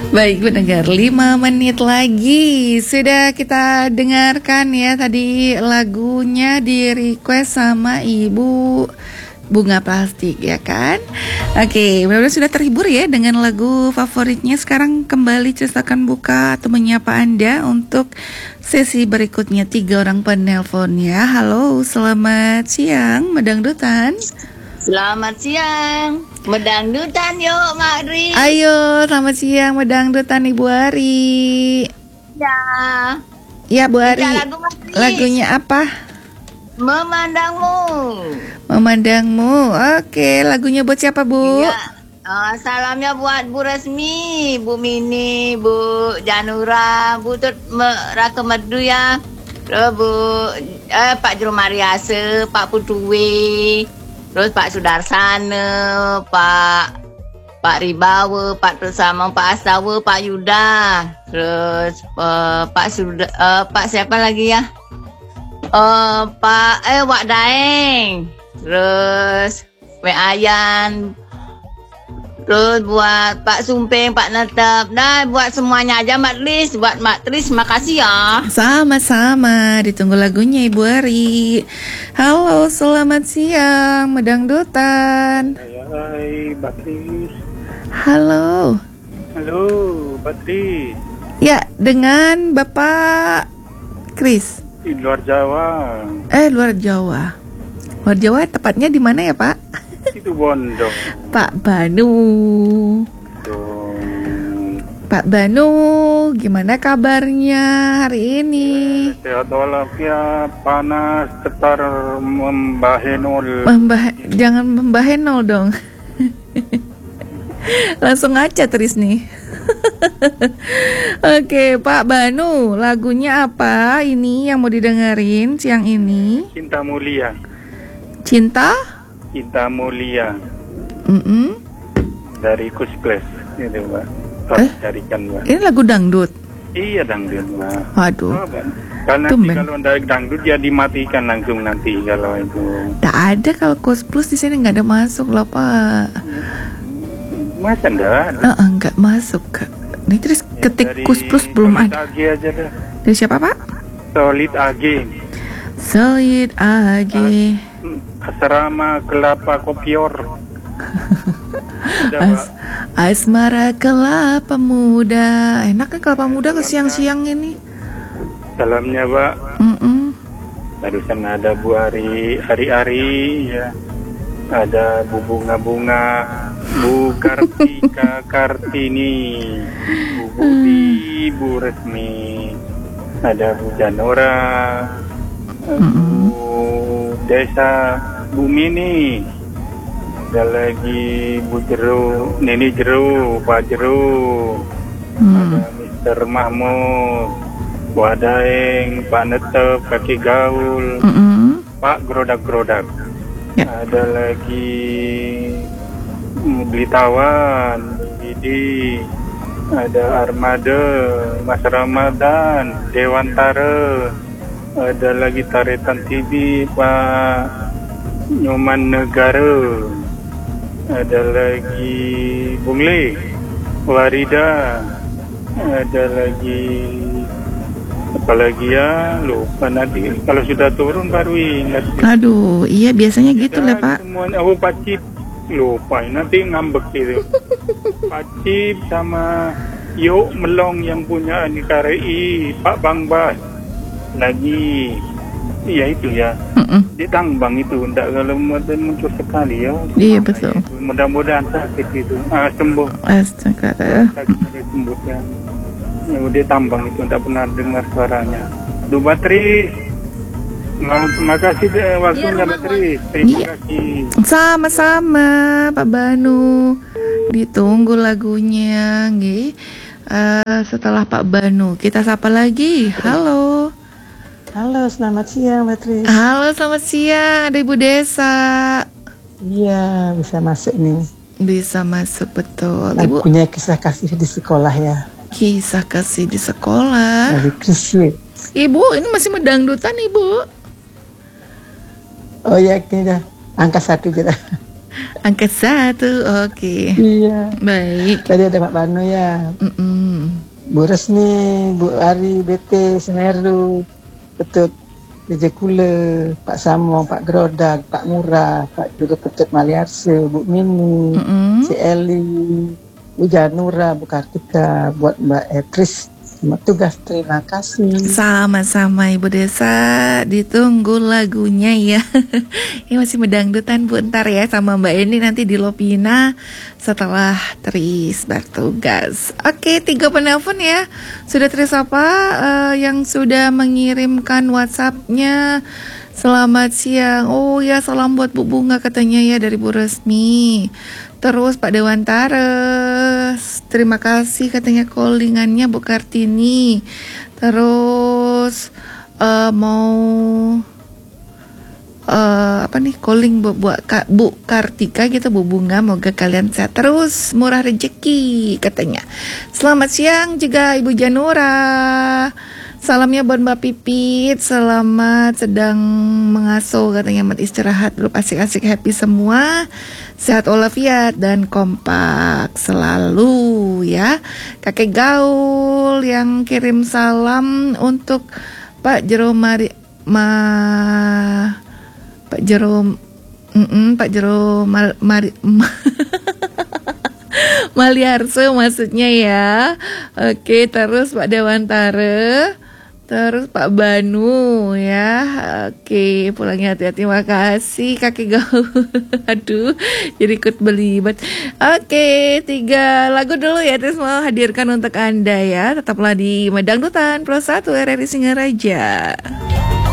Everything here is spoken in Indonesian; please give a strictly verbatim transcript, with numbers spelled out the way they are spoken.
Baik pendengar, lima menit lagi sudah kita dengarkan ya tadi lagunya di request sama Ibu Bunga Plastik ya kan. Oke, mudah-mudahan sudah terhibur ya dengan lagu favoritnya. Sekarang kembali ceritakan buka atau menyapa Anda untuk sesi berikutnya. Tiga orang penelpon ya. Halo, selamat siang Medangdutan. Selamat siang Medangdutan yuk Mak Ri. Ayo, selamat siang Medangdutan Ibu Ari. Ya. Ya Bu Ari. Lagu Lagunya apa? Memandangmu. Memandangmu. Oke, lagunya buat siapa Bu? Ya. Uh, salamnya buat Bu Resmi, Bu Mini, Bu Janura, Bu Tut Me- Raka Merdu ya. Terus Bu eh, Pak Jurumariase, Pak Putuwe. Terus Pak Sudarsana, Pak Pak Ribawa, Pak Bersama, Pak Astawa, Pak Yuda. Terus uh, Pak Suda, uh, Pak siapa lagi ya? Uh, Pak eh Wak Daeng. Terus Wek Ayan. Terus buat Pak Sumping, Pak Netep. Dan buat semuanya aja Mak Tris. Buat Mak Tris, makasih ya. Sama-sama, ditunggu lagunya Ibu Ari. Halo, selamat siang Medangdutan. Hai, Mbak Tris. Halo. Halo, Mbak Tris. Ya, dengan Bapak Kris. Di luar Jawa. Eh, luar Jawa. Luar Jawa tepatnya di mana ya, Pak? Itu Bondo. Pak Banu. Dong. Pak Banu, gimana kabarnya hari ini? Sehat walafiat, panas, tetar, membahenol. Membah jangan membahenol dong. Langsung aja Tris nih. Oke, Pak Banu, lagunya apa ini yang mau didengerin siang ini? Cinta Mulia. Cinta? Cinta Mulia. Mm-mm. Dari Kuskles. Itu, Mbak. Tolong Eh? carikan, Mbak. Ini lagu dangdut. Iya, dangdut, Mbak. Waduh. Oh, Mbak. Karena nanti Tumben. kalau ada dangdut ya dimatikan langsung nanti kalau itu. Tak ada kalau Kos Plus di sini nggak ada masuk loh Pak. Masa enggak? Eh, nggak masuk Kak. Ini terus ketik Dari Kus Plus belum Solid ada. A G aja dah. Dari siapa Pak? Solid A G. Solid A G. Asrama Kelapa Kopior. Ada, As Pak. Asmara Kelapa Muda. Enak kan kelapa muda ke siang-siang ini. Salamnya, Pak. Mm-mm. Barusan ada Bu Ari, Ari-Ari ya. Ada Bu Bunga-Bunga, Bu Kartika Kartini, Bu Budi, Bu Resmi. Ada Bu Janora, Bu Desa, Bu Mini. Ada lagi Bu Jeru, Nini Jeru, Pak Jeru. Hmm. Ada Mister Mahmud, Bu Daeng, Pak Netep, Kaki Gaul, Mm-mm. Pak Grodak-Grodak. Ya. Ada lagi mm, Blitawan, Didi, ada Armada, Mas Ramadan, Dewantara. Ada lagi Taretan T V, Pak Nyoman Negara. Ada lagi Bungle, Warida. Ada lagi apa lagi ya, lupa nanti kalau sudah turun baru ingat. Aduh, iya biasanya gitu lah Pak. Semuanya, oh Pak Cip, lupa nanti ngambek gitu. Pak Cip sama Yuk Melong yang punya N K R I, Pak Bang Bas lagi, iya itu ya. Mm-mm. Di Tangbang itu, enggak kalau muncul sekali ya. Iya betul. Mudah-mudahan sakit itu, ah, sembuh. Astaga. Sakit sembuh ya. Yang udah tambang itu tidak pernah dengar suaranya. Duh Batri, terima kasih deh waktunya Batri. Terima Iya. kasih. Sama-sama Pak Banu. Ditunggu lagunya nggih. Eh, setelah Pak Banu kita sapa lagi. Halo. Halo, selamat siang, Mbak Tris. Halo, selamat siang. Ada Ibu Desa. Iya, bisa masuk nih. Bisa masuk betul. Ibu Lagunya Kisah Kasih di Sekolah ya. kisah kasih di sekolah. Dari Krisye. Ibu, ini masih medangdutan Ibu. Oh ya, ini dah angka satu kita. Angka satu, oke. Iya. Baik. Tadi ada Pak Banu ya. Mm-mm. Bu Resmi, Bu Ari, B T, Semeru, Petut D J Kula, Pak Samo, Pak Gerodak, Pak Murah, Pak juga Petut Maliarse, Bu Mini, Mm-mm. si Eli, Bu Janura, Bu Kartika, buat Mbak Etris. Selamat tugas, terima kasih. Sama-sama Ibu Desa, ditunggu lagunya ya. Ini masih medangdutan Bu, ntar ya sama Mbak Eni nanti di Lopina setelah Tris bertugas. Oke, tiga penelpon ya. Sudah Tris apa uh, yang sudah mengirimkan WhatsApp-nya? Selamat siang. Oh ya, salam buat Bu Bunga katanya ya dari Bu Resmi. Terus Pak Dewantara, terima kasih katanya callingannya Bu Kartini. Terus uh, mau uh, apa nih calling bu, bu, Bu Kartika gitu, Bu Bunga, moga kalian sehat terus, murah rezeki katanya. Selamat siang juga Ibu Janura. Salamnya buat Mbak Pipit, selamat sedang mengasuh katanya, mat istirahat dulu, asik-asik happy semua, sehat walafiat dan kompak selalu ya. Kakek Gaul yang kirim salam untuk Pak Jerome Mari, ma, Pak Jerome, mm-mm, Pak Jerome Mar, Mari, Maliarse maksudnya ya. Oke, terus Pak Dewantara, terus Pak Banu ya. Oke, pulangnya hati-hati, makasih kakek Gaul. Aduh, jadi ikut belibet. Oke, tiga lagu dulu ya, terus mau hadirkan untuk Anda ya. Tetaplah di Medangdutan Pro satu R R I Singaraja.